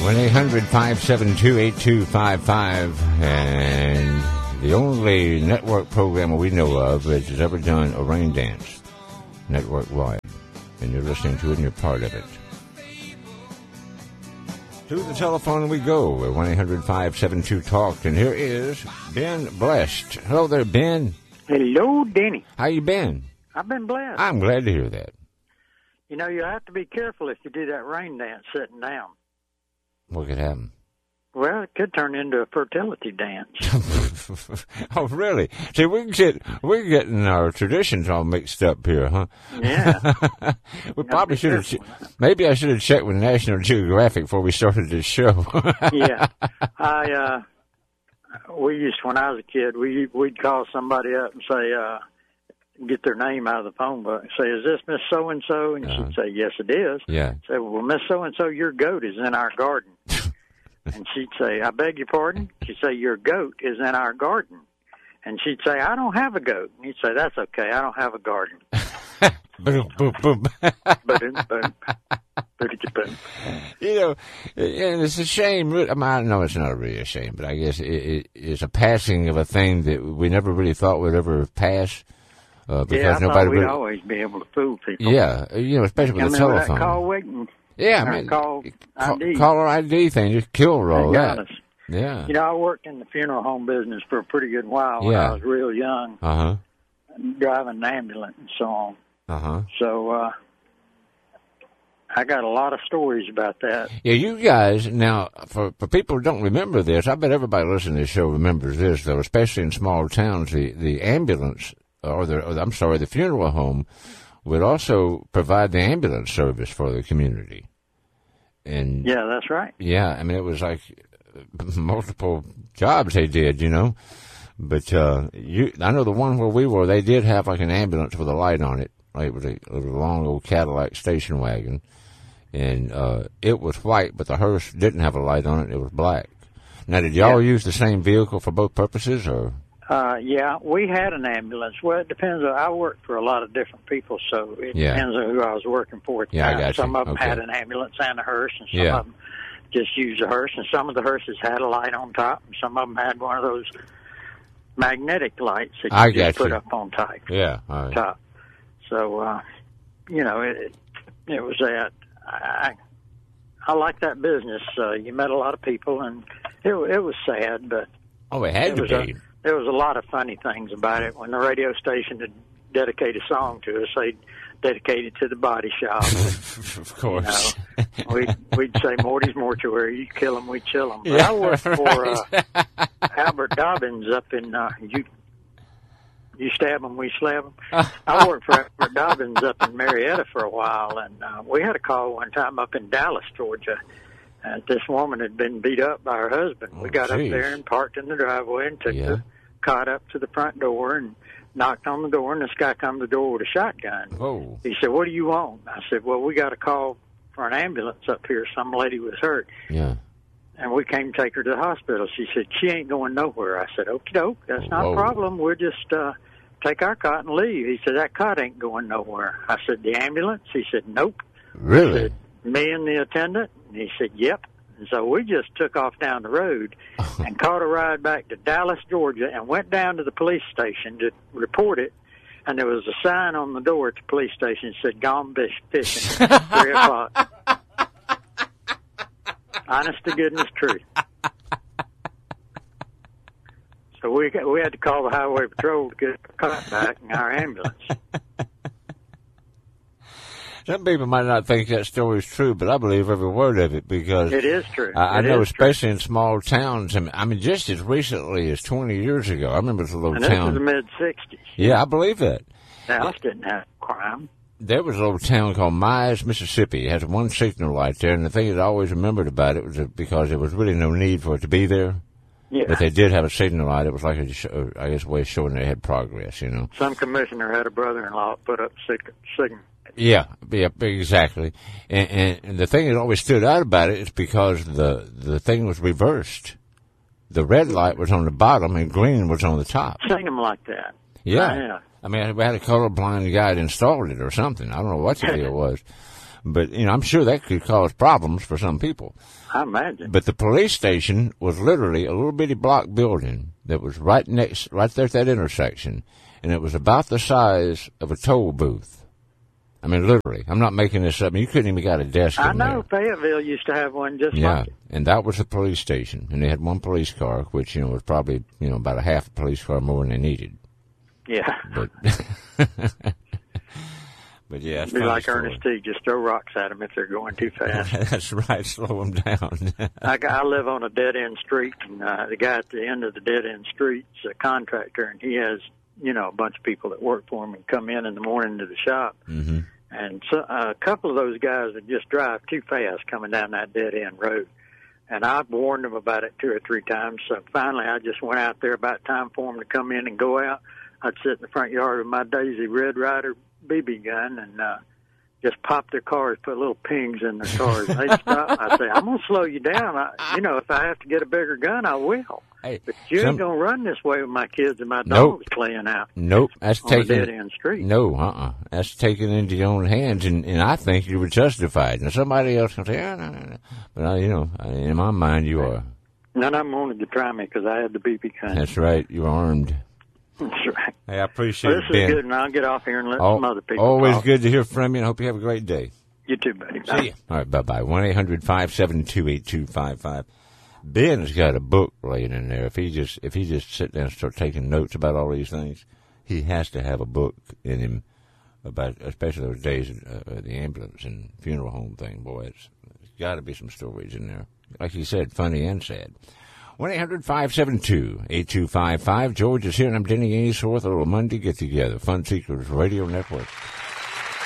1-800-572-8255, and the only network program we know of that has ever done a rain dance network-wide, and you're listening to it and you're part of it. To the telephone we go at 1-800-572-TALK, and here is Ben Blessed. Hello there, Ben. Hello, Denny. How you been? I've been blessed. I'm glad to hear that. You know, you have to be careful if you do that rain dance sitting down. What could happen? Well, it could turn into a fertility dance. Oh, really? See, we're getting our traditions all mixed up here, huh? Yeah. We probably should have. Maybe I should have checked with National Geographic before we started this show. Yeah. We used to, when I was a kid, we'd call somebody up and say, get their name out of the phone book and say, is this Miss So-and-so? And she'd say, yes, it is. Yeah. Say, well, Miss So-and-so, your goat is in our garden. And she'd say, I beg your pardon? She'd say, your goat is in our garden. And she'd say, I don't have a goat. And he'd say, that's okay, I don't have a garden. Boom, boom, boom. Boom, boom. Boom. You know, and it's a shame. I know it's not really a shame, but I guess it's a passing of a thing that we never really thought would ever pass. Because I nobody thought we'd really, always be able to fool people. Yeah, you know, especially with the telephone. That call waiting. Yeah, I mean, caller ID thing, just kill roll that. Us. Yeah. You know, I worked in the funeral home business for a pretty good while when I was real young. Uh-huh. Driving an ambulance and so on. Uh-huh. So, I got a lot of stories about that. Yeah, you guys, now, for people who don't remember this, I bet everybody listening to this show remembers this, though, especially in small towns, the ambulance, the funeral home would also provide the ambulance service for the community. And yeah, that's right. Yeah, I mean, it was like multiple jobs they did, you know. But I know the one where we were, they did have like an ambulance with a light on it. Like it was a long old Cadillac station wagon. And it was white, but the hearse didn't have a light on it. It was black. Now, did y'all use the same vehicle for both purposes, or? Yeah, we had an ambulance. Well, it depends. I worked for a lot of different people, so it depends on who I was working for at the time. I got you. Some of them had an ambulance and a hearse, and some of them just used a hearse, and some of the hearses had a light on top, and some of them had one of those magnetic lights that you just put up on top. Yeah, all right. Top. So, you know, it was that. I like that business. You met a lot of people, and it was sad, but it had to be. There was a lot of funny things about it. When the radio station would dedicate a song to us, they'd dedicate it to the body shop. Of course. You know, we'd say, Morty's Mortuary, you kill them, we chill them. But I worked for Albert Dobbins up in, you stab them, we slab them. I worked for Albert Dobbins up in Marietta for a while, and we had a call one time up in Dallas, Georgia. This woman had been beat up by her husband. We got up there and parked in the driveway and took the cot up to the front door and knocked on the door, and this guy come to the door with a shotgun. Whoa. He said, what do you want? I said, well, we got a call for an ambulance up here. Some lady was hurt. Yeah. And we came to take her to the hospital. She said, she ain't going nowhere. I said, okie doke, that's not a problem. We'll just take our cot and leave. He said, that cot ain't going nowhere. I said, the ambulance? He said, nope. Really? I said, me and the attendant? And he said, yep. And so we just took off down the road and caught a ride back to Dallas, Georgia, and went down to the police station to report it. And there was a sign on the door at the police station that said, gone fishing, 3 o'clock. Honest to goodness truth. So we had to call the highway patrol to get our car back in our ambulance. Some people might not think that story is true, but I believe every word of it because it is true. I know, especially in small towns. I mean, just as recently as 20 years ago, I remember it was a little town. This was the mid-'60s. Yeah, I believe that. Dallas didn't have crime. There was a little town called Mize, Mississippi. It has one signal light there, and the thing that I always remembered about it was because there was really no need for it to be there. Yeah. But they did have a signal light. It was like a way of showing they had progress, you know. Some commissioner had a brother-in-law put up signal. Yeah, exactly. And the thing that always stood out about it is because the thing was reversed. The red light was on the bottom and green was on the top. Seen them like that. Yeah. I mean, we had a colorblind guy that installed it or something. I don't know what the deal was. But, I'm sure that could cause problems for some people. I imagine. But the police station was literally a little bitty block building that was right there at that intersection, and it was about the size of a toll booth. I mean, literally. I'm not making this up. You couldn't even got a desk in there. I know Fayetteville used to have one just like it. And that was the police station. And they had one police car, which, was probably, about a half a police car more than they needed. Yeah. But yeah, it's be like Ernest T. Just throw rocks at them if they're going too fast. That's right. Slow them down. I live on a dead-end street, and the guy at the end of the dead-end street's a contractor, and he has, a bunch of people that work for him and come in the morning to the shop. Mm-hmm. And so a couple of those guys would just drive too fast coming down that dead-end road. And I've warned them about it 2 or 3 times. So finally I just went out there about time for them to come in and go out. I'd sit in the front yard with my Daisy Red Ryder BB gun and just pop their cars, put little pings in their cars. They'd stop. I'd say, I'm going to slow you down. If I have to get a bigger gun, I will. Hey, but you ain't going to run this way with my kids and my dogs playing out. Nope. That's on a dead-end street. No, That's taken into your own hands, and I think you were justified. Now, somebody else can say, no. But, in my mind, you are. None of them wanted to try me because I had the BB gun. That's right. You're armed. That's right. Hey, I appreciate it, Ben. This is good, and I'll get off here and let some other people Always talk. Good to hear from you, and I hope you have a great day. You too, buddy. Bye. See you. All right, bye-bye. 1-800-572-8255. Ben's got a book laying in there. If he just sit down and start taking notes about all these things, he has to have a book in him about, especially those days of the ambulance and funeral home thing. Boy, it's got to be some stories in there. Like he said, funny and sad. 1-800-572-8255. George is here, and I'm Denny Ainsworth. A little Monday get-together. Fun Seekers Radio Network.